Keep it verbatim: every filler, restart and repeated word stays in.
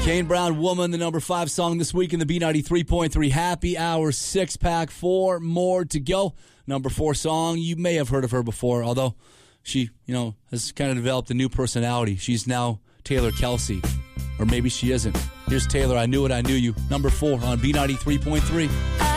Kane Brown, Woman, the number five song this week in the B ninety-three point three Happy Hour six-pack. Four more to go. Number four song, you may have heard of her before, although she, you know, has kind of developed a new personality. She's now Taylor Kelsey. Or maybe she isn't. Here's Taylor, I Knew It, I Knew You. Number four on B ninety-three point three.